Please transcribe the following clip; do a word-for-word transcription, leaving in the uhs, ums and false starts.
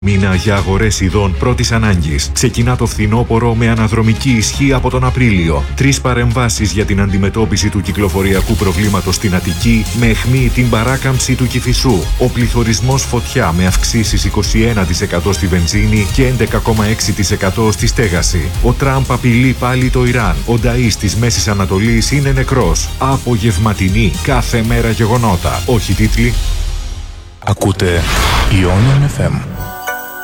Μήνα για αγορές ειδών πρώτης ανάγκης. Ξεκινά το φθινόπωρο με αναδρομική ισχύ από τον Απρίλιο. Τρεις παρεμβάσεις για την αντιμετώπιση του κυκλοφοριακού προβλήματος στην Αττική, με αιχμή την παράκαμψη του Κηφισού. Ο πληθωρισμός φωτιά με αυξήσεις είκοσι ένα τοις εκατό στη βενζίνη και έντεκα κόμμα έξι τοις εκατό στη στέγαση. Ο Τραμπ απειλεί πάλι το Ιράν. Ο Νταΐς της Μέσης Ανατολής είναι νεκρός. Απογευματινή, κάθε μέρα γεγονότα. Όχι τίτλοι. Ακούτε Ionian εφ εμ.